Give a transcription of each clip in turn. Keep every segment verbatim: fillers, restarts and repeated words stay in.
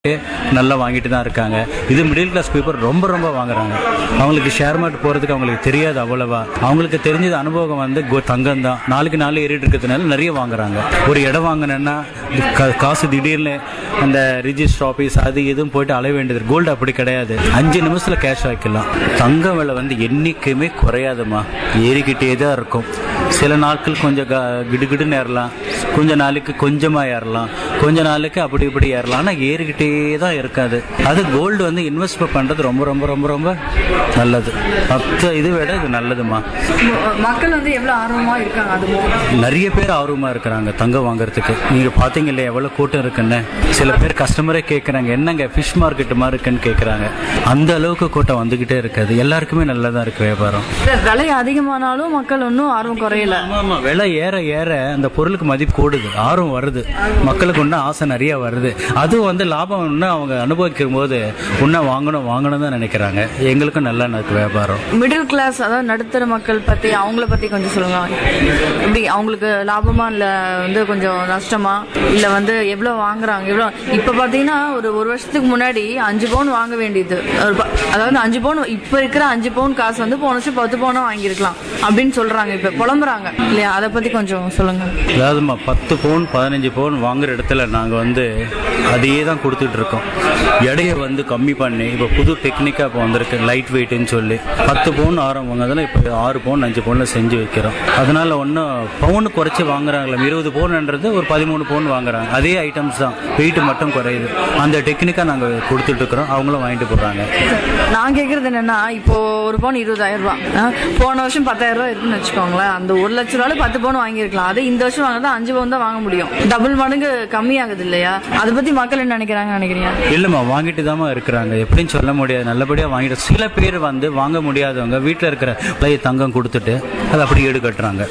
நல்லா வாங்கிட்டு தான் இருக்காங்க. இது மிடில் கிளாஸ் பீப்புள் ரொம்ப ரொம்ப வாங்குறாங்க. அவங்களுக்கு ஷேர் மார்க்கெட் போகிறதுக்கு அவங்களுக்கு தெரியாது அவ்வளவா. அவங்களுக்கு தெரிஞ்சது அனுபவம் வந்து தங்கம் தான். நாளுக்கு நாள் ஏறிட்டு இருக்கிறதுனால நிறைய வாங்குறாங்க. ஒரு இடம் வாங்கினேன்னா காசு திடீர்னு அந்த ரிஜிஸ்டர் ஆஃபீஸ் அது இதுவும் போயிட்டு அலைய வேண்டியது. கோல்டு அப்படி கிடையாது, அஞ்சு நிமிஷத்தில் கேஷ் வைக்கலாம். தங்க விலை வந்து என்றைக்குமே குறையாதுமா, ஏறிக்கிட்டே தான் இருக்கும். சில நாட்கள் கொஞ்சம் கிடுகிடுன்னு ஏறலாம், கொஞ்ச நாளைக்கு கொஞ்சமாக ஏறலாம், கொஞ்ச நாளைக்கு அப்படி இப்படி ஏறலாம். ஆனால் ஏறிக்கிட்டே தான் இருக்காது. அது கோல்டு வந்து இன்வெஸ்ட் பண்ணுறது ரொம்ப ரொம்ப ரொம்ப ரொம்ப நல்லது. மற்ற இது விட இது நல்லதுமா. மக்கள் வந்து எவ்வளோ ஆர்வமாக இருக்காங்க, அது நிறைய பேர் ஆர்வமாக இருக்கிறாங்க தங்கம் வாங்குறதுக்கு. நீங்கள் பார்த்தீங்க இல்லையா எவ்வளோ கூட்டம் இருக்குன்னு. சில பேர் கஸ்டமரே கேட்குறாங்க, என்னங்க ஃபிஷ் மார்க்கெட் மாதிரி இருக்குன்னு கேட்குறாங்க. அந்த அளவுக்கு கூட்டம் வந்துக்கிட்டே இருக்காது. எல்லாருக்குமே நல்லதாக இருக்குது வியாபாரம். விலை அதிகமானாலும் மக்கள் ஒன்றும் ஆர்வம் குறையல. ஆமாம், விலை ஏற ஏற அந்த பொருளுக்கு மதிப்பு கூடுது, ஆர்வம் வருது, மக்களுக்கு இன்னும் ஆசை நிறைய வருது. அதுவும் வந்து லாபம் இன்னும் அவங்க அனுபவிக்கும் போது இன்னும் வாங்கணும் வாங்கணும் தான் நினைக்கிறாங்க. எங்களுக்கும் நல்லா இருக்கு வியாபாரம். மிடில் கிளாஸ், அதாவது நடுத்தர மக்கள் பற்றி, அவங்கள பற்றி கொஞ்சம் சொல்லுங்க. எப்படி அவங்களுக்கு லாபமா இல்லை வந்து கொஞ்சம் நஷ்டமா, இல்லை வந்து எவ்வளோ வாங்குறாங்க, எவ்வளோ? இப்போ பார்த்தீங்கன்னா ஒரு ஒரு வருஷத்துக்கு முன்னாடி அஞ்சு பவுன் வாங்க வேண்டியது, அதாவது அஞ்சு பவுன் இப்போ இருக்கிற அஞ்சு பவுன் காசு வந்து போன வருஷம் பத்து பவுனா வாங்கியிருக்கலாம் அப்படின்னு சொல்றாங்க. இப்போ புலம்புறாங்க இல்லையா, அதை பற்றி கொஞ்சம் சொல்லுங்க. அதாவதுமா பத்து பவுன் பதினஞ்சு பவுன் வாங்குற இடத்துல நாங்கள் வந்து அதையே தான் கொடுத்துட்டு இருக்கோம். எடையை வந்து கம்மி பண்ணி இப்போ புது டெக்னிக்காக இப்போ வந்திருக்கு, லைட் வெயிட்னு சொல்லி பத்து பவுன் ஆரம் வாங்குறதுல இப்போ ஆறு பவுன் அஞ்சு பவுனில் செஞ்சு வைக்கிறோம். அதனால ஒன்றும் பவுனு குறைச்சி வாங்குறாங்களே, இருபது பவுன்ன்றது ஒரு பதிமூணு பவுன் வாங்குறாங்க. அதே ஐட்டம்ஸ் தான், வெயிட் மட்டும் குறையுது. அந்த டெக்னிக்காக நாங்கள் கொடுத்துட்டு இருக்கிறோம், அவங்களும் வாங்கிட்டு போடுறாங்க. நான் கேட்குறது என்னன்னா, இப்போ ஒரு பவுன் இருபதாயிரம் ரூபா, போன வருஷம் பத்தாயிரம் ரூபா இருக்குன்னு வச்சுக்கோங்களேன். அந்த ஒரு லட்ச ரூபாய் பத்து பவுன் வாங்கியிருக்கலாம். அது இந்த வருஷம் வாங்கினா அஞ்சு பவுன் தான் வாங்க முடியும். டபுள் மடங்கு கம்மியாகுது இல்லையா? அதை பத்தி மக்கள் என்ன நினைக்கிறாங்க நினைக்கிறீங்க? இல்லம்மா, வாங்கிட்டு தான் இருக்கிறாங்க, எப்படின்னு சொல்ல முடியாது. நல்லபடியா வாங்கிட்டு, சில பேர் வந்து வாங்க முடியாதவங்க வீட்டில் இருக்கிற பழைய தங்கம் கொடுத்துட்டு அதை அப்படி ஈடு கட்டுறாங்க.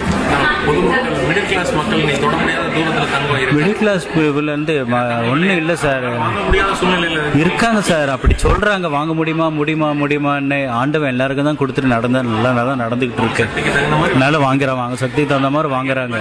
மிடில் கிளாஸ் மக்கள் மிடில் கிளாஸ் பீப்புள் வந்து ஒன்றும் இல்லை சார், இருக்காங்க சார், அப்படி சொல்றாங்க. வாங்க முடியுமா முடியுமா முடியுமான்னு ஆண்டவன் எல்லாருக்கும் தான் கொடுத்துட்டு நடந்தா நல்லா நல்லா நடந்துகிட்டு இருக்கு. அதனால வாங்குறாங்க, வாங்க சக்தி தகுந்த மாதிரி வாங்குறாங்க.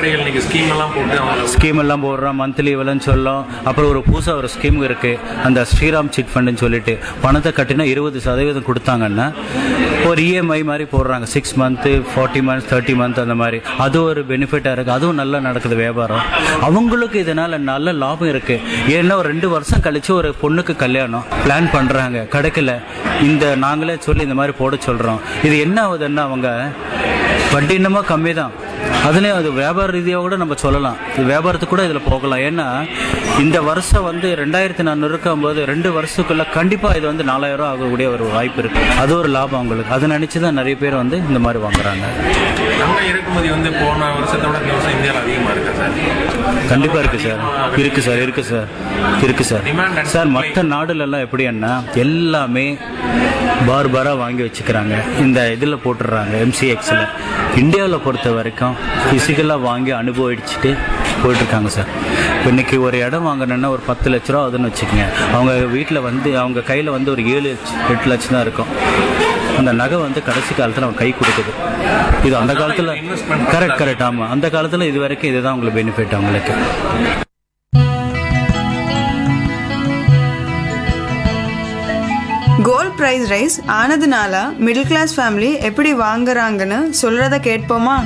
ஸ்கீம் எல்லாம் போடுறோம், மந்த்லி இவ்வளோன்னு சொல்லும். அப்புறம் ஒரு புதுசாக ஒரு ஸ்கீம் இருக்கு, அந்த ஸ்ரீராம் சிட் ஃபண்டுன்னு சொல்லிட்டு பணத்தை கட்டினா இருபது சதவீதம் கொடுத்தாங்கன்னா ஒரு இஎம்ஐ மாதிரி போடுறாங்க. Six month forty months thirty month அந்த மாதிரி. அது ஒரு பெனிஃபிட்டாக இருக்குது, அதுவும் நல்லா நடக்குது வியாபாரம். அவங்களுக்கு இதனால நல்ல லாபம் இருக்கு. ஏன்னா ஒரு ரெண்டு வருஷம் கழிச்சு ஒரு பொண்ணுக்கு கல்யாணம் பிளான் பண்றாங்க, கிடைக்கல, இந்த நாங்களே சொல்லி இந்த மாதிரி போட சொல்றோம். இது என்ன ஆகுதுன்னா அவங்க வட்டி இன்னமும் கம்மி தான். அதுலேயும் அது வியாபார ரீதியாக கூட நம்ம சொல்லலாம், இது வியாபாரத்துக்கு கூட இதில் போகலாம். ஏன்னா இந்த வருஷம் வந்து ரெண்டாயிரத்தி நானூறு இருக்கும்போது ரெண்டு வருஷத்துக்குள்ள கண்டிப்பாக இது வந்து நாலாயிரம் ரூபா ஆகக்கூடிய ஒரு வாய்ப்பு இருக்கு. அது ஒரு லாபம் அவங்களுக்கு. அதை நினைச்சு தான் நிறைய பேர் வந்து இந்த மாதிரி வாங்குறாங்க. இறக்குமதி வந்து போன வருஷத்தை விட இந்த வருஷம் இந்தியாவில் அதிகமாக இருக்கு சார். கண்டிப்பாக இருக்கு சார், இருக்கு சார், இருக்கு சார், இருக்கு சார். சார் மற்ற நாடுலெல்லாம் எப்படின்னா எல்லாமே பார் பாராக வாங்கி வச்சுக்கிறாங்க, இந்த இதில் போட்டுடுறாங்க எம்சிஎக்ஸில். இந்தியாவில் பொறுத்த வரைக்கும் ஃபிசிக்கலாக வாங்கி அனுபவிச்சுட்டு போயிட்டுருக்காங்க சார். இப்போ இன்றைக்கி ஒரு இடம் வாங்கினோன்னா ஒரு பத்து லட்ச ரூபா அதுன்னு வச்சுக்கோங்க. அவங்க வீட்டில் வந்து அவங்க கையில் வந்து ஒரு ஏழு எட்டு லட்சம் தான் இருக்கும். அந்த நகை வந்து கடைசி காலத்தில் அவங்க கை கொடுக்குது. இது அந்த காலத்தில் கரெக்ட் கரெக்ட் ஆமாம், அந்த காலத்தில் இது வரைக்கும் இதுதான் உங்களுக்கு பெனிஃபிட் அவங்களுக்கு. கோல்ட் பிரைஸ் ரைஸ் ஆனதுனால மிடில் கிளாஸ் ஃபேமிலி எப்படி வாங்குறாங்கன்னு சொல்றத கேட்போமா?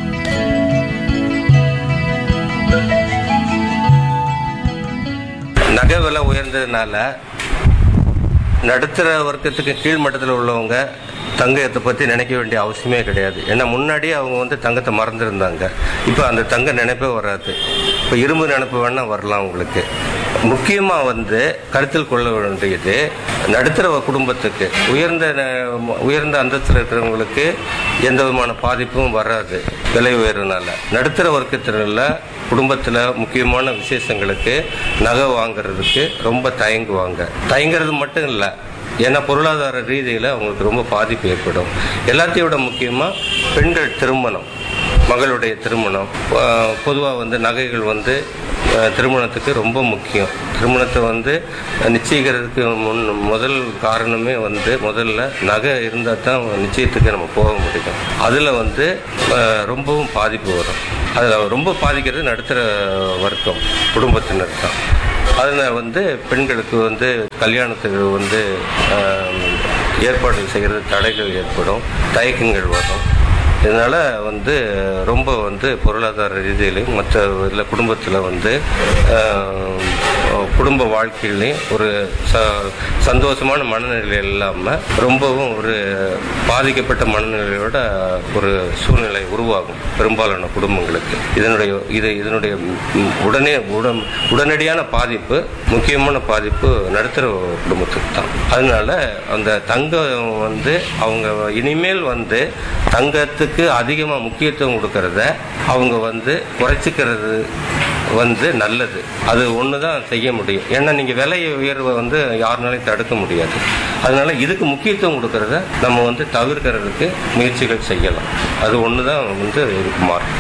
நகை விலை உயர்ந்ததுனால நடுத்தர வர்க்கத்துக்கு கீழ்மட்டத்தில் உள்ளவங்க தங்கத்தை பற்றி நினைக்க வேண்டிய அவசியமே கிடையாது. ஏன்னா முன்னாடியே அவங்க வந்து தங்கத்தை மறந்துருந்தாங்க. இப்போ அந்த தங்க நினைப்பே வராது. இப்போ இரும்பு நினைப்பு வேணால் வரலாம். உங்களுக்கு முக்கியமாக வந்து கருத்தில் கொள்ள வேண்டியது, நடுத்தர குடும்பத்துக்கு உயர்ந்த உயர்ந்த அந்தஸ்தில் இருக்கிறவங்களுக்கு எந்த விதமான பாதிப்பும் வராது விலை உயர்றதுனால. நடுத்தர வர்க்கத்தில குடும்பத்தில் முக்கியமான விசேஷங்களுக்கு நகை வாங்கிறதுக்கு ரொம்ப தயங்குவாங்க. தயங்குறது மட்டும் இல்லை, ஏன்னா பொருளாதார ரீதியில் அவங்களுக்கு ரொம்ப பாதிப்பு ஏற்படும். எல்லாத்தையும் விட முக்கியமாக பெண்கள் திருமணம், மகளுடைய திருமணம், பொதுவாக வந்து நகைகள் வந்து திருமணத்துக்கு ரொம்ப முக்கியம். திருமணத்தை வந்து நிச்சயிக்கிறதுக்கு முன் முதல் காரணமே வந்து முதல்ல நகை இருந்தால் தான் நிச்சயத்துக்கு நம்ம போக முடியும். அதில் வந்து ரொம்பவும் பாதிப்பு வரும். அதில் ரொம்ப பாதிக்கிறது நடுத்தர வர்க்கம் குடும்பத்தினர் தான். அதனால் வந்து பெண்களுக்கு வந்து கல்யாணத்துக்கு வந்து ஏற்பாடு செய்கிறது தடைகள் ஏற்படும், தயக்கங்கள் வரும். இதனால் வந்து ரொம்ப வந்து பொருளாதார ரீதியிலையும் மற்ற இதில் குடும்பத்தில் வந்து குடும்ப வாழ்க்கையிலையும் ஒரு ச சந்தோஷமான மனநிலை இல்லாமல் ரொம்பவும் ஒரு பாதிக்கப்பட்ட மனநிலையோட ஒரு சூழ்நிலை உருவாகும் பெரும்பாலான குடும்பங்களுக்கு. இதனுடைய இது இதனுடைய உடனே உடன் உடனடியான பாதிப்பு, முக்கியமான பாதிப்பு நடுத்தர குடும்பத்துக்கு தான். அதனால அந்த தங்கம் வந்து அவங்க இனிமேல் வந்து தங்கத்துக்கு அதிகமாக முக்கியத்துவம் கொடுக்கறத அவங்க வந்து குறைச்சிக்கிறது வந்து நல்லது. அது ஒன்று தான் செய்ய முடியும். ஏன்னா நீங்கள் விலை உயர்வை வந்து யாருனாலையும் தடுக்க முடியாது. அதனால இதுக்கு முக்கியத்துவம் கொடுக்கறத நம்ம வந்து தவிர்க்கிறதுக்கு முயற்சிகள் செய்யலாம். அது ஒன்று தான் வந்து இதுக்கு மாறும்.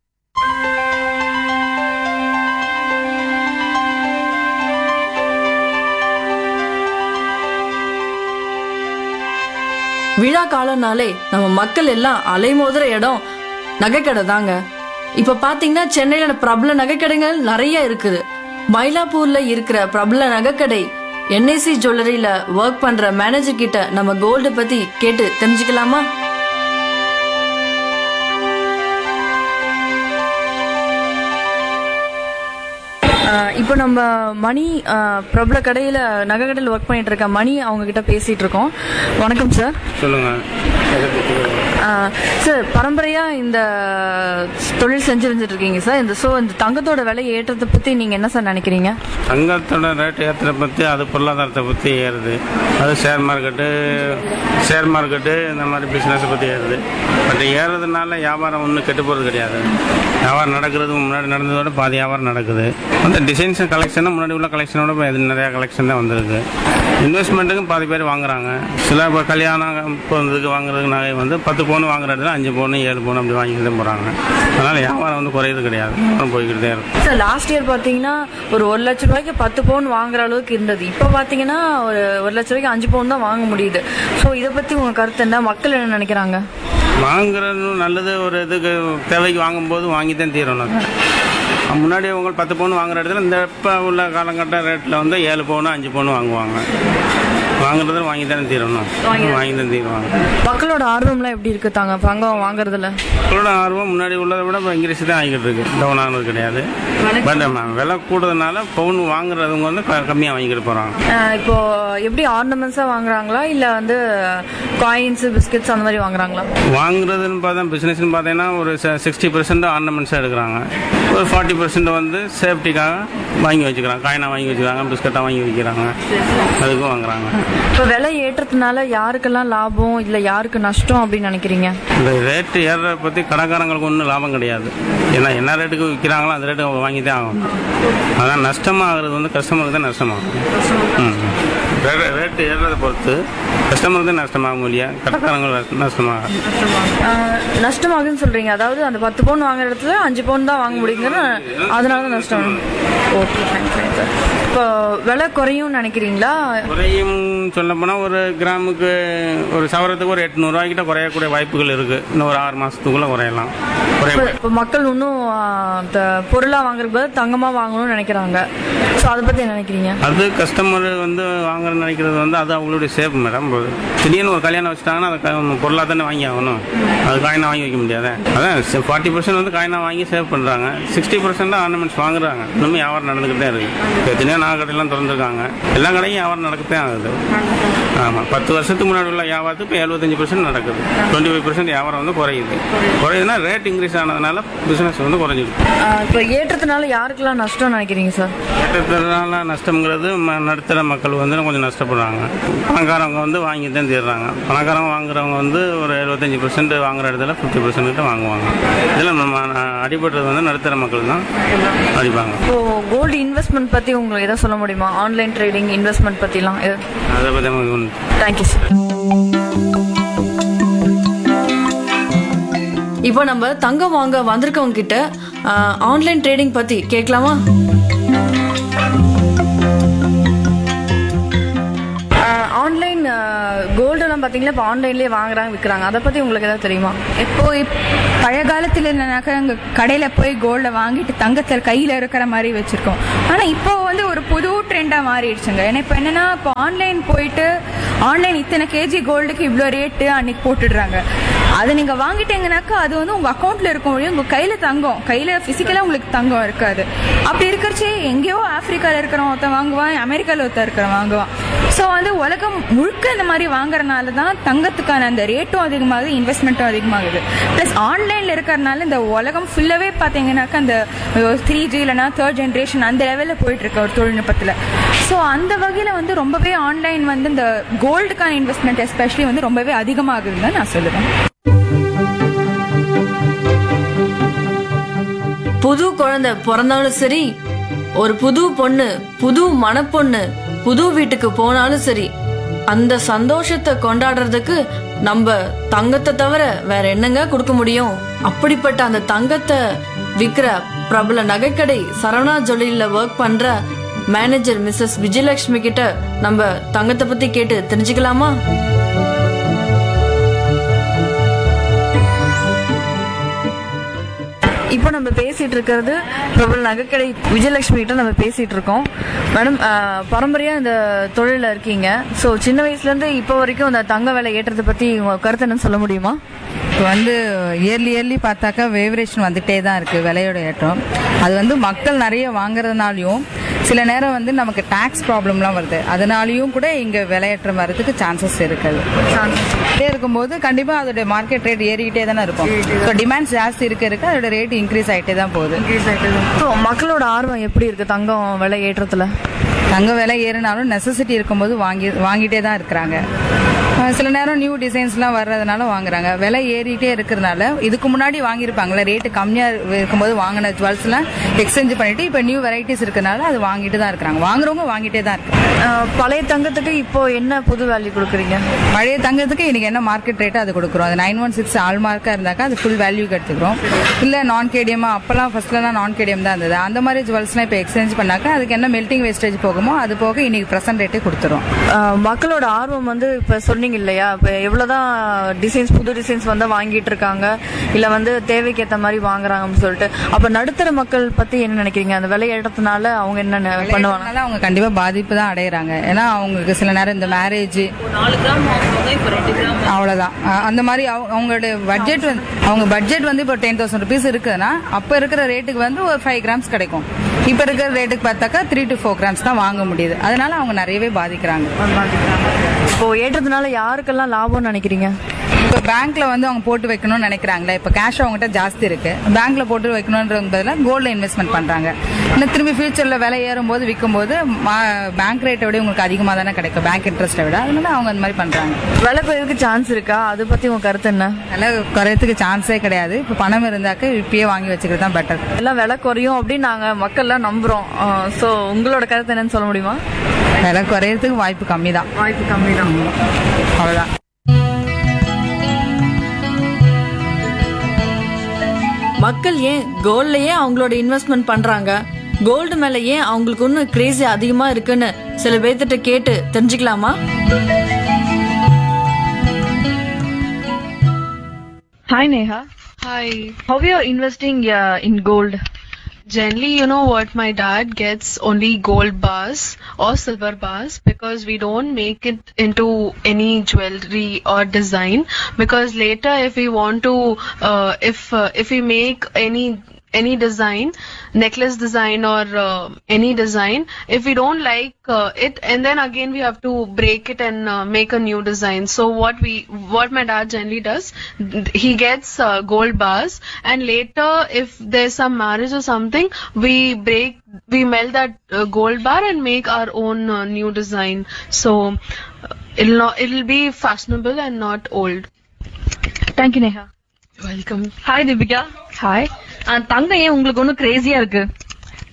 விழா காலம்னாலே நம்ம மக்கள் எல்லாம் அலைமோதுற இடம் நகைக்கடை தாங்க. இப்ப பாத்தீங்கன்னா சென்னையில பிரபல நகைக்கடைகள் நிறைய இருக்குது. மயிலாப்பூர்ல இருக்கிற பிரபல நகைக்கடை என்ஐசி ஜுவல்லரியில ஒர்க் பண்ற மேனேஜர் கிட்ட நம்ம கோல்டு பத்தி கேட்டு தெரிஞ்சுக்கலாமா? இப்போ நம்ம மணி பிரபல கடையில் நகை கடையில் ஒர்க் பண்ணிட்டு இருக்க மணி அவங்க கிட்ட பேசிட்டு இருக்கோம். வணக்கம் சார். சொல்லுங்க சார். பரம்பரையா இந்த தொழில் செஞ்சு வந்துட்டு இருக்கீங்க சார். இந்த ஸோ இந்த தங்கத்தோட விலை ஏற்றத்தை பத்தி நீங்க என்ன சார் நினைக்கிறீங்க? தங்கத்தோட ரேட் ஏற்றத்தை பற்றி அது பொருளாதாரத்தை பற்றி ஏறுது. அது ஷேர் மார்க்கெட்டு ஷேர் மார்க்கெட்டு இந்த மாதிரி பிஸ்னஸை பற்றி ஏறுது. பட் ஏறுறதுனால வியாபாரம் ஒன்றும் கெட்டு போகிறது கிடையாது. வியாபாரம் நடக்கிறது முன்னாடி நடந்ததோட பாதி வியாபாரம் நடக்குது. அந்த டிசைன்ஸ் கலெக்ஷனும் முன்னாடி உள்ள கலெக்ஷனோட இது நிறையா கலெக்ஷன் தான் வந்திருக்கு. இன்வெஸ்ட்மெண்ட்டுக்கும் பாதி பேர் வாங்குறாங்க. சில இப்போ கல்யாணம் இப்போ வந்ததுக்கு வாங்குறதுக்கு நகை வந்து பத்து பவுன் வாங்குற இடத்துல அஞ்சு பவுன் ஏழு பவுன் அப்படி வாங்கிட்டு தான் போகிறாங்க. அதனால் வியாபாரம் வந்து குறையுது கிடையாது, போய்கிட்டே இருக்கும். சார் லாஸ்ட் இயர் பார்த்தீங்கன்னா ஒரு ஒரு லட்ச ரூபாய்க்கு பத்து பவுன் வாங்குற அளவுக்கு இருந்தது. இப்போ பார்த்தீங்கன்னா ஒரு ஒரு லட்ச ரூபாய்க்கு அஞ்சு பவுன் தான் வாங்க முடியுது. ஸோ இதை பற்றி உங்கள் கருத்து என்ன? மக்கள் என்ன நினைக்கிறாங்க? வாங்குறது நல்லது. ஒரு இதுக்கு தேவைக்கு வாங்கும்போது வாங்கி தான் தீரணும். முன்னாடி அவங்க பத்து பவுன் வாங்குற இடத்துல இந்த இப்போ உள்ள காலகட்ட ரேட்டில் வந்து ஏழு பவுன் அஞ்சு பவுன் வாங்குவாங்க. வாங்குறதுல வாங்கி தானே தீரணும், வாங்கி தான் தீருவாங்க. மக்களோட ஆர்வம்லாம் எப்படி இருக்கு தாங்க தங்கம் வாங்குறதுல? மக்களோட ஆர்வம் முன்னாடி உள்ளதை விட இப்போ இங்கிலீஷ் தான் ஆகிக்கிட்டு இருக்கு. டவுன் ஆனது கிடையாது. பட் விலை கூடுறதுனால பவுன் வாங்குறவங்க வந்து கம்மியாக வாங்கிக்கிட்டு போகிறாங்க. இப்போ எப்படி ஆர்னமெண்ட்ஸாக வாங்குறாங்களா இல்லை வந்து காயின்ஸ் பிஸ்கெட்ஸ் அந்த மாதிரி வாங்குறாங்களா? வாங்குறதுன்னு பார்த்தா பிஸ்னஸ்ன்னு பார்த்தீங்கன்னா ஒரு சிக்ஸ்டி பர்சன்ட் ஆர்னமெண்ட்ஸாக எடுக்கிறாங்க. ஒரு ஃபார்ட்டி பர்சன்ட் வந்து சேஃப்டிக்காக வாங்கி வச்சுக்கிறாங்க. காயினாக வாங்கி வச்சுக்கிறாங்க, பிஸ்கட்டாக வாங்கி வைக்கிறாங்க, அதுக்கும் வாங்குறாங்க. இப்போ விலை ஏற்றத்தினால யாருக்கெல்லாம் லாபம் இல்லை யாருக்கு நஷ்டம் அப்படின்னு நினைக்கிறீங்க? இந்த ரேட்டு ஏறுறத பற்றி கடைக்காரங்களுக்கு ஒன்றும் லாபம் கிடையாது. ஏன்னா என்ன ரேட்டுக்கு விற்கிறாங்களோ அந்த ரேட்டு அவங்க வாங்கி தான் ஆகணும். அதான் நஷ்டமாகிறது வந்து கஸ்டமருக்கு தான் நஷ்டமாகும். ம் ரேட்டு ஏறுறதை பொறுத்து கஸ்டமருக்கு தான் நஷ்டமாகும் இல்லையா, கடைக்காரங்களுக்கு நஷ்டமாக நஷ்டமாகுதுன்னு சொல்கிறீங்க. அதாவது அந்த பத்து பவுன் வாங்குற இடத்துல அஞ்சு பவுன் தான் வாங்க முடியுங்கிற, அதனால தான் நஷ்டம். Okay, thanks sir. இப்போ விலை குறையும் நினைக்கிறீங்களா? குறையும் சொல்ல போனால் ஒரு கிராமுக்கு ஒரு சவரத்துக்கு ஒரு எட்நூறுவாய்க்கிட்ட குறையக்கூடிய வாய்ப்புகள் இருக்குது. இன்னும் ஒரு ஆறு மாதத்துக்குள்ளே குறையலாம். இப்போ மக்கள் இன்னும் பொருளாக வாங்குறதுக்கு பதில் தங்கமாக வாங்கணும்னு நினைக்கிறாங்க. ஸோ அதை பற்றி என்ன நினைக்கிறீங்க? அது கஸ்டமர் வந்து வாங்குற நினைக்கிறது வந்து அது அவங்களுடைய சேஃப் மேடம். திடீர்னு ஒரு கல்யாணம் வச்சுட்டாங்கன்னா அதை பொருளாக தானே வாங்கி ஆகணும். அது காயினாக வாங்கி வைக்க முடியாது. அதான் ஃபார்ட்டி பர்சன்ட் வந்து காயினாக வாங்கி சேவ் பண்ணுறாங்க. சிக்ஸ்டி பர்சன்ட் ஆர்னமெண்ட்ஸ் வாங்குறாங்க. இன்னுமே வியாபாரம் நடந்துக்கிட்டே இருக்குது. எத்தனையோ நாகை கடையெல்லாம் திறந்துருக்காங்க. எல்லா கடையும் வியாபாரம் நடக்கத்தே ஆகுது. ஆமாம், பத்து வருஷத்துக்கு முன்னாடி உள்ள வியாபாரத்துக்கு இப்போ எழுபத்தஞ்சு பர்சன்ட் நடக்குது. டுவெண்ட்டி ஃபைவ் பர்சன்ட் வியாபாரம் வந்து குறையுது. குறையுதுன்னா ரேட் இன்க்ரீஸ் ஆனதுனால பிஸ்னஸ் வந்து குறைஞ்சிருக்கு. இப்போ ஏற்றத்தினால யாருக்கெல்லாம் நஷ்டம் நினைக்கிறீங்க சார்? ஏற்றத்தினால நஷ்டங்கிறது நடுத்தர மக்கள் வந்து கொஞ்சம் நஷ்டப்படுறாங்க. பணக்காரவங்க வந்து வாங்கி தான் தீர்றாங்க. பணக்காரங்க வாங்குறவங்க வந்து ஒரு எழுபத்தஞ்சு பர்சன்ட் வாங்குற இடத்துல ஃபிஃப்டி பர்சன்ட் கிட்ட வாங்குவாங்க. இதில் நம்ம அடிபடுறது வந்து நடுத்தர மக்கள் தான் அடிப்பாங்க. இப்போ கோல்டு இன்வெஸ்ட்மெண்ட் பற்றி உங்களுக்கு எதாவது சொல்ல முடியுமா? ஆன்லைன் ட்ரேடிங் இன்வெஸ்ட்மெண்ட் பற்றிலாம் அதை பற்றி நமக்கு தேங்க்யூ சார். இப்போ நம்ம தங்கம் வாங்க வந்திருக்கவங்க கிட்ட ஆன்லைன் ட்ரேடிங் பற்றி கேட்கலாமா? ஆன்லைன் கோல்டு எல்லாம் பாத்தீங்களா இப்போ ஆன்லைன்லயே வாங்குறாங்க விற்கிறாங்க, அதை பத்தி உங்களுக்கு ஏதாவது தெரியுமா? இப்போ இப்- பழைய காலத்துல என்னன்னாக்கா அங்க கடையில போய் கோல்ட வாங்கிட்டு தங்கத்தை கையில இருக்கிற மாதிரி வச்சிருக்கோம். ஆனா இப்போ வந்து ஒரு புது ட்ரெண்டா மாறிடுச்சுங்க. ஏன்னா இப்போ என்னன்னா இப்போ ஆன்லைன் போயிட்டு ஆன்லைன் இத்தனை கேஜி கோல்டுக்கு இவ்வளோ ரேட்டு அன்னைக்கு போட்டுடுறாங்க. அதை நீங்க வாங்கிட்டீங்கன்னாக்கா அது வந்து உங்க அக்கௌண்ட்ல இருக்கும், உங்க கையில தங்கம், கையில பிசிக்கலா உங்களுக்கு தங்கம் இருக்காது. அப்படி இருக்கிறச்சே எங்கேயோ ஆப்பிரிக்கால இருக்கிறவன் ஒருத்தன் வாங்குவான், அமெரிக்கால ஒருத்தன் இருக்கிறவன் வாங்குவான். ஸோ வந்து உலகம் முழுக்க இந்த மாதிரி வாங்குறதுனால தான் தங்கத்துக்கான அந்த ரேட்டும் அதிகமாகுது, இன்வெஸ்ட்மெண்ட்டும் அதிகமாகுது. பிளஸ் ஆன்லைன்ல இருக்கிறதுனால இந்த உலகம் ஃபுல்லாவே பாத்தீங்கன்னாக்கா அந்த த்ரீ ஜி இல்லைன்னா தேர்ட் ஜென்ரேஷன் அந்த லெவலில் போயிட்டு இருக்கு ஒரு தொழில்நுட்பத்தில். ஸோ அந்த வகையில் வந்து ரொம்பவே ஆன்லைன் வந்து இந்த கோல்டுக்கான இன்வெஸ்ட்மெண்ட் எஸ்பெஷலி வந்து ரொம்பவே அதிகமாகுதுன்னு தான் நான் சொல்லுவேன். புது குழந்தை பிறந்தாலும் சரி, ஒரு புது பொண்ணு புது மணப்பொண்ணு புது வீட்டுக்கு போனாலும் சரி, அந்த சந்தோஷத்தை கொண்டாடுறதுக்கு நம்ம தங்கத்தை தவிர வேற என்னங்க கொடுக்க முடியும்? அப்படிப்பட்ட அந்த தங்கத்தை விக்கிற பிரபல நகைக்கடை சரவணா ஜுவல்லரியில ஒர்க் பண்ற மேனேஜர் மிஸ்ஸஸ் விஜயலட்சுமி கிட்ட நம்ம தங்கத்தை பத்தி கேட்டு தெரிஞ்சுக்கலாமா? இப்போ நம்ம பேசிட்டு இருக்கிறது பிரபல நகைக்கடை விஜயலட்சுமி கிட்ட நம்ம பேசிட்டு இருக்கோம். மேடம், பரம்பரையா இந்த தொழில இருக்கீங்க. ஸோ சின்ன வயசுல இருந்து இப்போ வரைக்கும் இந்த தங்க விலை ஏற்றத்தை பத்தி உங்க கருத்து என்னன்னு சொல்ல முடியுமா? இப்போ வந்து இயர்லி இயர்லி பார்த்தாக்கா வேரியேஷன் வந்துட்டே தான் இருக்கு விலையோட ஏற்றம். அது வந்து மக்கள் நிறைய வாங்குறதுனாலையும் சில நேரம் வந்து நமக்கு டாக்ஸ் ப்ராப்ளம்லாம் வருது, அதனாலையும் கூட இங்க விலையேற்றம் வர்றதுக்கு சான்சஸ் இருக்குது. இதே இருக்கும்போது கண்டிப்பா அதோட மார்க்கெட் ரேட் ஏறிக்கிட்டே தானே இருக்கும். ஸோ டிமாண்ட் ஜாஸ்தி இருக்க இருக்க அதோட ரேட் இன்க்ரீஸ் ஆகிட்டே தான் போகுது. ஸோ மக்களோட ஆர்வம் எப்படி இருக்கு தங்கம் விலை ஏற்றத்துல? தங்க விலை ஏறினாலும் நெசசிட்டி இருக்கும்போது வாங்கி வாங்கிட்டே தான் இருக்கிறாங்க. சில நேரம் நியூ டிசைன்ஸ்லாம் வர்றதுனால வாங்குறாங்க. விலை ஏறிட்டே இருக்கிறதுனால இதுக்கு முன்னாடி வாங்கியிருப்பாங்களே ரேட்டு கம்மியாக இருக்கும்போது வாங்கின ஜுவல்ஸ்லாம் எக்ஸ்சேஞ்ச் பண்ணிட்டு இப்போ நியூ வெரைட்டிஸ் இருக்கிறதுனால அது வாங்கிட்டு தான் இருக்கிறாங்க. வாங்குறவங்க வாங்கிட்டே தான் இருக்காங்க. பழைய தங்கத்துக்கு இப்போ என்ன புது வேல்யூ கொடுக்குறீங்க? பழைய தங்கத்துக்கு இன்னைக்கு என்ன மார்க்கெட் ரேட்டோ அது கொடுக்குறோம். அது நைன் ஒன் சிக்ஸ் ஆல் மார்க்காக இருந்தாக்கா அது ஃபுல் வேல்யூக்கு எடுத்துக்கிறோம். இல்லை நான் கேடிஎம்மா அப்போல்லாம் ஃபர்ஸ்ட்லாம் நான் கேடிஎம் தான் இருந்தது. அந்த மாதிரி ஜுவல்ஸ்லாம் இப்போ எக்ஸ்சேஞ்ச் பண்ணாக்கா அதுக்கு என்ன மெல்டிங் வேஸ்டேஜ் போகுமோ அது போக இன்னைக்கு ப்ரெசென்ட் ரேட்டே கொடுத்துரும். மக்களோட ஆர்வம் வந்து இப்போ சொன்னீங்க இல்லையா, இப்போ எவ்வளோதான் டிசைன்ஸ் புது டிசைன்ஸ் வந்து வாங்கிட்டு இருக்காங்க, இல்லை வந்து தேவைக்கு ஏற்ற மாதிரி வாங்குறாங்கன்னு சொல்லிட்டு, அப்போ நடுத்தர மக்கள் பற்றி என்ன நினைக்கிறீங்க? அந்த விலை ஏற்றத்தினால அவங்க என்ன பண்ணுவாங்க? அவங்க கண்டிப்பாக பாதிப்பு தான் அடைகிறாங்க. ஏன்னா அவங்களுக்கு சில நேரம் இந்த மேரேஜ் அவ்வளோதான் அந்த மாதிரி அவங்களுடைய பட்ஜெட் வந்து அவங்க பட்ஜெட் வந்து இப்போ டென் தௌசண்ட் ருபீஸ் இருக்குதுன்னா அப்போ இருக்கிற ரேட்டுக்கு வந்து ஒரு ஃபைவ் கிராம்ஸ் கிடைக்கும். இப்போ இருக்கிற ரேட்டுக்கு பார்த்தாக்கா த்ரீ டு ஃபோர் கிராம்ஸ் தான் வாங்க முடியுது. அதனால அவங்க நிறையவே பாதிக்கிறாங்க. இப்போ ஏற்றதுனால யாருக்கெல்லாம் லாபம்னு நினைக்கிறீங்க? இப்போ பேங்க்ல வந்து அவங்க போட்டு வைக்கணும்னு நினைக்கிறாங்களே, இப்போ கேஷ் அவங்ககிட்ட ஜாஸ்தி இருக்கு, பேங்க்ல போட்டு வைக்கணும்ன்ற பதிலாக கோல்ட்ல இன்வெஸ்ட்மெண்ட் பண்றாங்க. இன்னும் திரும்பி ஃபியூச்சர்ல விலை ஏறும் போது விற்கும் போது பேங்க் ரேட்டை விட உங்களுக்கு அதிகமாக தானே கிடைக்கும், பேங்க் இன்ட்ரெஸ்ட்டை விட. அதனால அவங்க அந்த மாதிரி பண்றாங்க. விலை குறைவுக்கு சான்ஸ் இருக்கா? அதை பத்தி உங்க கருத்து என்ன? விலை குறையத்துக்கு சான்ஸே கிடையாது. இப்போ பணம் இருந்தாக்க இப்பயே வாங்கி வச்சுக்கிறது தான் பெட்டர். எல்லாம் விலை குறையும் அப்படின்னு நாங்க மக்கள்லாம் நம்புறோம். ஸோ உங்களோட கருத்து என்னன்னு சொல்ல முடியுமா? விலை குறையறதுக்கு வாய்ப்பு கம்மி தான். வாய்ப்பு கம்மி தான். அவ்வளோதான். மக்கள் ஏன் கோல்ட்லயே அவங்களோட இன்வெஸ்ட்மெண்ட் பண்றாங்க? கோல்டு மேல ஏன் அவங்களுக்கு ஒன்னும் கிரேசி அதிகமா இருக்குன்னு சில பேர்த்திட்ட கேட்டு தெரிஞ்சுக்கலாமா? Hi Neha. Hi. How are you investing uh, in gold? Generally, you know what, my dad gets only gold bars or silver bars because we don't make it into any jewelry or design, because later if we want to uh, if uh, if we make any any design, necklace design or uh, any design, if we don't like uh, it, and then again we have to break it and uh, make a new design. So what we what my dad generally does, he gets uh, gold bars, and later if there's some marriage or something, we break we melt that uh, gold bar and make our own uh, new design. So uh, it'll not it'll be fashionable and not old. Thank you Neha. Welcome. Hi Deepika. Hi. தங்கம் ஏன் உங்களுக்கு ஒன்னும் Grazia இருக்கு?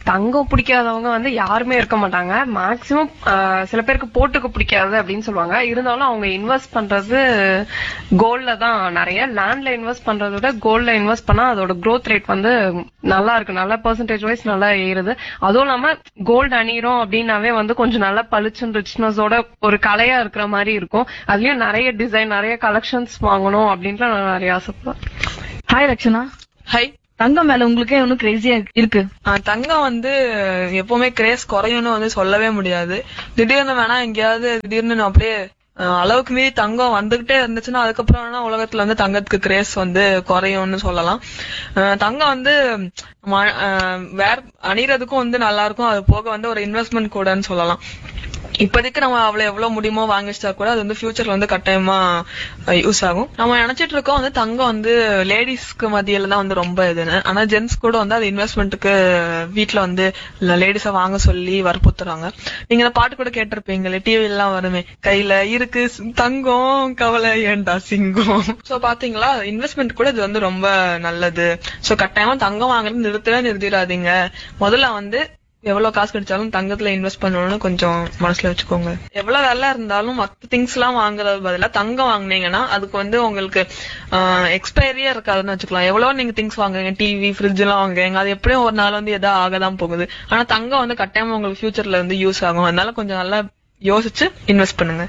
தங்கம் பிடிக்காதவங்க வந்து யாருமே இருக்க மாட்டாங்க. Maximum சில பேருக்கு போட்டுக்க பிடிக்காது அப்படின்னு சொல்லுவாங்க. இருந்தாலும் அவங்க இன்வெஸ்ட் பண்றது கோல்ட்ல தான். நிறைய லேண்ட்ல இன்வெஸ்ட் பண்றதை விட கோல்ட்ல இன்வெஸ்ட் பண்ணா அதோட growth ரேட் வந்து நல்லா இருக்கு, நல்ல பெர்சன்டேஜ் வைஸ் நல்லா ஏறுது. அதுவும் இல்லாம கோல்டு அணிகிறோம் அப்படின்னாவே வந்து கொஞ்சம் நல்லா பளிச்சுன்னு ரிச்னஸோட ஒரு கலையா இருக்கிற மாதிரி இருக்கும். அதுலயும் நிறைய டிசைன், நிறைய கலெக்ஷன்ஸ் வாங்கணும் அப்படின்ட்டு நான் நிறைய ஆசைப்படுறேன். ஹாய் ரக்ஷனா. ஹை. தங்கம் மேல உங்களுக்கு இன்னும் கிரேசியா இருக்கு? தங்கம் வந்து எப்பவுமே கிரேஸ் குறையும்னு வந்து சொல்லவே முடியாது. திடீர்னு வேணா எங்கேயாவது திடீர்னு அப்படியே அளவுக்கு மீறி தங்கம் வந்துகிட்டே இருந்துச்சுன்னா அதுக்கப்புறம் வேணா உலகத்துல வந்து தங்கத்துக்கு கிரேஸ் வந்து குறையும்னு சொல்லலாம். தங்கம் வந்து வேற அணிறதுக்கும் வந்து நல்லா இருக்கும். அது போக வந்து ஒரு இன்வெஸ்ட்மெண்ட் கூடன்னு சொல்லலாம். இப்போதைக்கு நம்ம அவ்வளவு எவ்வளவு முடியுமோ வாங்கி வச்சா கூட அது வந்து ஃபியூச்சர்ல வந்து கட்டாயமா யூஸ் ஆகும். நம்ம நினைச்சிட்டு இருக்கோம் வந்து தங்கம் வந்து லேடிஸ்க்கு மத்தியில தான் வந்து ரொம்ப இதுன்னு. ஆனா ஜென்ஸ் கூட வந்து அது இன்வெஸ்ட்மெண்ட்டுக்கு வீட்டுல வந்து லேடிஸ வாங்க சொல்லி வற்புறுத்துறாங்க. நீங்க இந்த பாட்டு கூட கேட்டிருப்பீங்களே, டிவி எல்லாம் வருமே, கையில இருக்கு தங்கம் கவலை ஏண்டா சிங்கம். சோ பாத்தீங்களா, இன்வெஸ்ட்மெண்ட் கூட இது வந்து ரொம்ப நல்லது. சோ கட்டாயமா தங்கம் வாங்குறது நிறுத்தவே நிறுத்திடாதீங்க. முதல்ல வந்து எவ்வளவு காசு கிடைச்சாலும் தங்கத்துல இன்வெஸ்ட் பண்ணணும்னு கொஞ்சம் மனசுல வச்சுக்கோங்க. எவ்வளவு வேலை இருந்தாலும் மத்த திங்ஸ் எல்லாம் வாங்குறது பதிலா தங்கம் வாங்கினீங்கன்னா அதுக்கு வந்து உங்களுக்கு எக்ஸ்பைரியா இருக்காதுன்னு வச்சுக்கலாம். எவ்வளவு நீங்க திங்ஸ் வாங்குங்க, டிவி ஃப்ரிட்ஜ் எல்லாம் வாங்குங்க, அது எப்படியும் ஒரு நாள் வந்து எதாவது ஆகதான் போகுது. ஆனா தங்கம் வந்து கட்டாயமா உங்களுக்கு ஃபியூச்சர்ல வந்து யூஸ் ஆகும். அதனால கொஞ்சம் நல்லா யோசிச்சு இன்வெஸ்ட் பண்ணுங்க.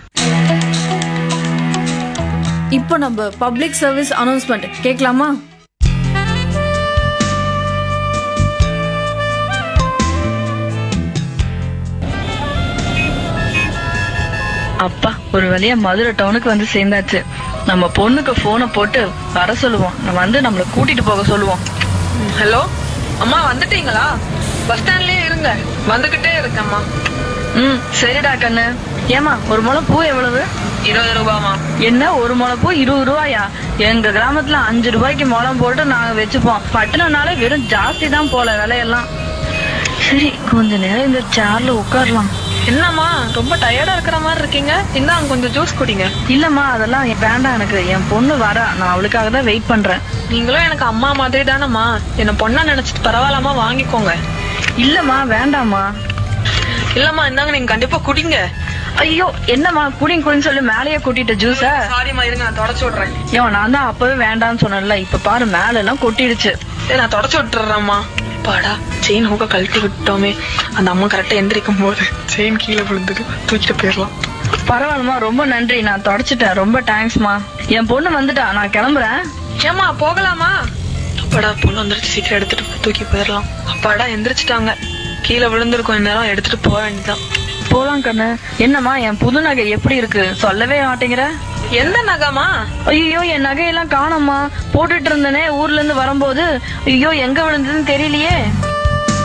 இப்போ நம்ம பப்ளிக் சர்வீஸ் அனௌன்ஸ்மெண்ட் கேட்கலாமா? அப்பா, ஒரு வழியா மதுரை டவுனுக்கு வந்து சேர்ந்தாச்சு. நம்ம பொண்ணுக்கு போனை போட்டு வர சொல்லுவோம். நம்ம வந்து நம்மள கூட்டிட்டு போக சொல்லுவோம். ஹலோ அம்மா, வந்துட்டீங்களா? பஸ் ஸ்டாண்ட்லயே இருங்க, வந்துகிட்டே இருக்கம்மா. ம் சரிடா கண்ணு. ஏமா, ஒரு முளை பூ எவ்வளவு? இருபது ரூபாமா. என்ன, ஒரு முளை பூ இருபது ரூபாயா? எங்க கிராமத்துல அஞ்சு ரூபாய்க்கு முளம் போட்டு நாங்க வச்சுப்போம். பட்டணம்னால வெறும் ஜாஸ்தி தான் போல விலையெல்லாம். சரி, கொஞ்ச நேரம் இந்த சேர்ல உட்காரலாம். என்னம்மா, ரொம்ப டயர்டா இருக்கிற மாதிரி இருக்கீங்க? இந்தாங்க கொஞ்சம் ஜூஸ் குடிங்க. இல்லம்மா, அதெல்லாம் வேண்டாம் எனக்கு. என் பொண்ணு வரா, நான் அவளுக்காக தான் வெயிட் பண்றேன். நீங்களும் எனக்கு அம்மா மாதிரி தானம்மா. என்ன பொண்ணா நினைச்சிட்டு பரவாயில்லாம வாங்கிக்கோங்க. இல்லம்மா, வேண்டாம்மா. இல்லம்மா, இந்தாங்க, நீங்க கண்டிப்பா குடிங்க. ஐயோ, என்னம்மா குடிங்க குடின்னு சொல்லி மேலேயே கூட்டிட்ட ஜூஸ? சாரிம்மா, இருங்க நான் தொடச்சு விடுறேன். ஏன், நான் தான் அப்பவே வேண்டாம்னு சொன்னேன்ல, இப்ப பாரு மேல எல்லாம் கொட்டிடுச்சு. சரி, நான் தொடச்சு விட்டுறேன்மா. பாடா, செயின் ஹூக்க கழட்டி விட்டோமே. அந்த அம்மா கரெக்டா எந்திரிக்கும் போது செயின் கீழே விழுந்துட்டு தூக்கிட்டு போயிடலாம். பரவாயில்லமா, ரொம்ப நன்றி. நான் தொடச்சிட்டேன். ரொம்ப தேங்க்ஸ்மா. என் பொண்ணு வந்துட்டா, நான் கிளம்புறேன். ஏமா, போகலாமா? அப்பாடா, பொண்ணு வந்துருச்சு, சீக்கிரம் எடுத்துட்டு தூக்கி போயிடலாம். அப்பாடா, எந்திரிச்சிட்டாங்க. கீழே விழுந்திருக்கும், இந்நேரம் எடுத்துட்டு போக வேண்டியதான். போலாம் கண்ணு. என்னம்மா, என் புது நகை எப்படி இருக்கு? சொல்லவே மாட்டேங்கிற. எந்த நகைமா? ஐயோ, என் நகையெல்லாம் காணோம்மா. போட்டுட்டு இருந்தனே ஊர்ல இருந்து வரும்போது. ஐயோ, எங்க விழுந்ததுன்னு தெரியலையே.